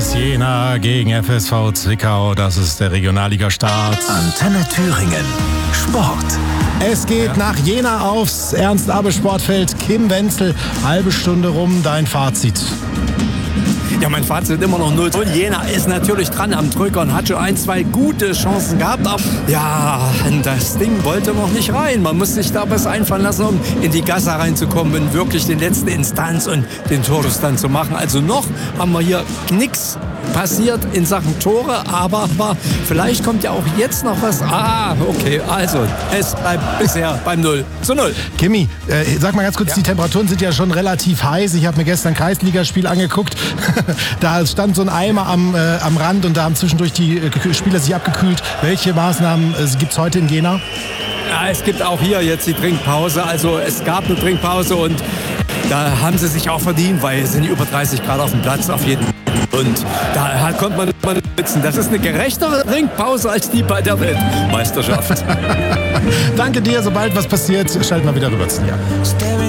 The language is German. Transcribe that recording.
TuS Jena gegen FSV Zwickau. Das ist der Regionalliga-Start. Antenne Thüringen. Sport. Es geht nach Jena aufs Ernst-Abbe-Sportfeld. Kim Wenzel, halbe Stunde rum. Dein Fazit? Ja, mein Fazit immer noch 0. Jena ist natürlich dran am Drücker und hat schon 1, 2 gute Chancen gehabt. Aber ja, das Ding wollte noch nicht rein. Man muss sich da was einfallen lassen, um in die Gasse reinzukommen und wirklich den letzten Instanz und den Torschluss dann zu machen. Also noch haben wir hier nichts passiert in Sachen Tore, aber vielleicht kommt ja auch jetzt noch was. Okay, also es bleibt bisher beim 0:0. Kimi, sag mal ganz kurz, Die Temperaturen sind ja schon relativ heiß. Ich habe mir gestern ein Kreisligaspiel angeguckt. Da stand so ein Eimer am Rand und da haben zwischendurch die Spieler sich abgekühlt. Welche Maßnahmen gibt es heute in Jena? Ja, es gibt auch hier jetzt die Trinkpause. Also es gab eine Trinkpause und da haben sie sich auch verdient, weil es sind über 30 Grad auf dem Platz auf jeden Fall. Und da konnte man sitzen. Das ist eine gerechtere Trinkpause als die bei der Weltmeisterschaft. Danke dir. Sobald was passiert, schalten wir wieder rüber zu dir.